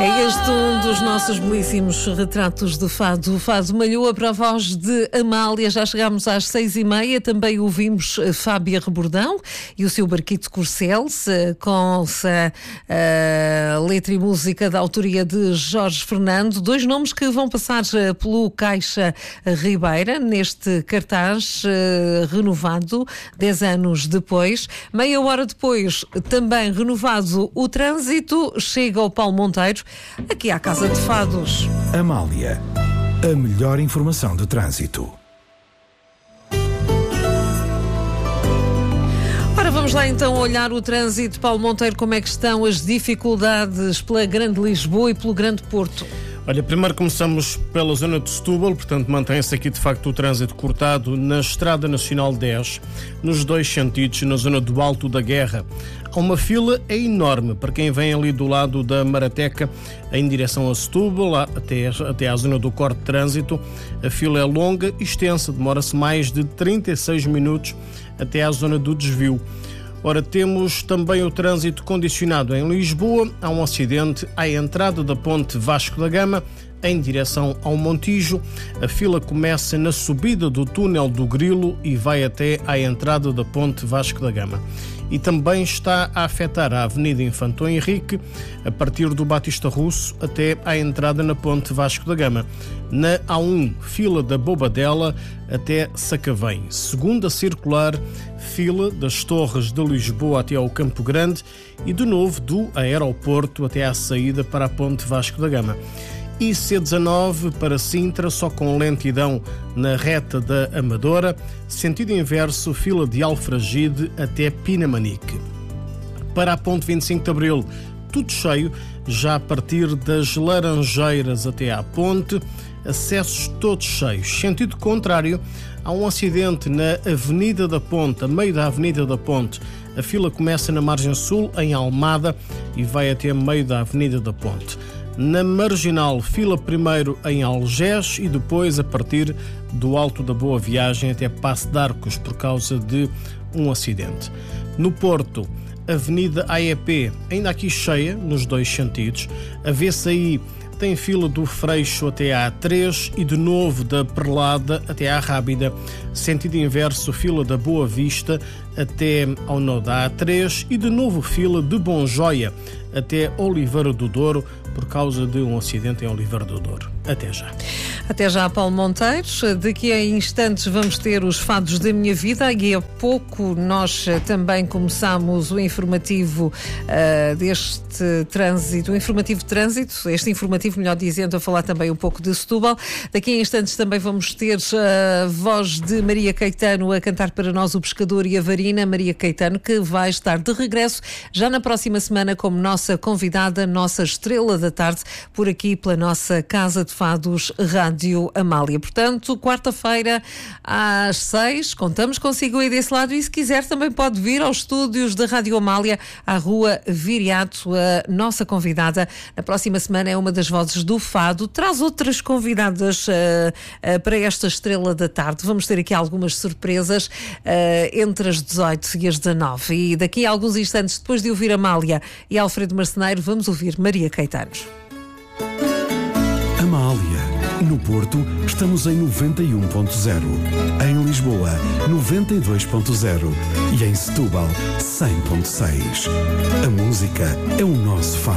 É este um dos nossos belíssimos retratos de fado. O Fado Malhoa para a voz de Amália. Já chegámos às 6h30. Também ouvimos Fábia Rebordão e o seu Barquito Corcels, com a letra e música da autoria de Jorge Fernando. Dois nomes que vão passar pelo Caixa Ribeira neste cartaz renovado 10 anos depois. Meia hora depois, também renovado o trânsito, chega ao Paulo Monteiro, aqui à Casa de Fados. Amália, a melhor informação de trânsito. Ora, vamos lá então olhar o trânsito. Paulo Monteiro, como é que estão as dificuldades pela Grande Lisboa e pelo Grande Porto? Olha, primeiro começamos pela zona de Setúbal, portanto mantém-se aqui de facto o trânsito cortado na Estrada Nacional 10, nos dois sentidos, na zona do Alto da Guerra. Há uma fila enorme para quem vem ali do lado da Marateca em direção a Setúbal, até à zona do corte de trânsito. A fila é longa e extensa, demora-se mais de 36 minutos até à zona do desvio. Ora, temos também o trânsito condicionado em Lisboa. Há um acidente à entrada da ponte Vasco da Gama, em direção ao Montijo. A fila começa na subida do túnel do Grilo e vai até à entrada da ponte Vasco da Gama. E também está a afetar a Avenida Infantão Henrique, a partir do Batista Russo até à entrada na ponte Vasco da Gama. Na A1, fila da Bobadela até Sacavém. Segunda circular, fila das Torres de Lisboa até ao Campo Grande e, de novo, do aeroporto até à saída para a ponte Vasco da Gama. E C19 para Sintra, só com lentidão na reta da Amadora. Sentido inverso, fila de Alfragide até Pinamanique. Para a ponte 25 de Abril, tudo cheio, já a partir das Laranjeiras até à ponte. Acessos todos cheios. Sentido contrário, há um acidente na Avenida da Ponte, a meio da Avenida da Ponte. A fila começa na margem sul, em Almada, e vai até meio da Avenida da Ponte. Na Marginal, fila primeiro em Algés e depois a partir do Alto da Boa Viagem até Passo de Arcos, por causa de um acidente. No Porto, Avenida AEP, ainda aqui cheia, nos dois sentidos. A VCI tem fila do Freixo até à A3 e de novo da Perlada até à Rábida. Sentido inverso, fila da Boa Vista até ao nó da A3 e de novo fila de Bonjoia até Oliveira do Douro, por causa de um acidente em Oliveira do Douro. Até já. Até já, Paulo Monteiro. Daqui a instantes vamos ter os fados da minha vida e a pouco nós também começamos o informativo deste trânsito, o informativo de trânsito, este informativo, melhor dizendo, a falar também um pouco de Setúbal. Daqui a instantes também vamos ter a voz de Maria Caetano a cantar para nós O Pescador e a Varina. Maria Caetano, que vai estar de regresso já na próxima semana como nossa convidada, nossa estrela da tarde, por aqui pela nossa Casa de Fados Rádio Amália. Portanto, quarta-feira às 6, contamos consigo aí desse lado e se quiser também pode vir aos estúdios da Rádio Amália, à Rua Viriato. A nossa convidada na próxima semana é uma das vozes do Fado, traz outras convidadas para esta estrela da tarde. Vamos ter aqui algumas surpresas entre as 18 e as 19 e daqui a alguns instantes, depois de ouvir Amália e Alfredo Marceneiro, vamos ouvir Maria Caetano. Amália. No Porto, estamos em 91.0. Em Lisboa, 92.0. E em Setúbal, 100.6. A música é o nosso fado.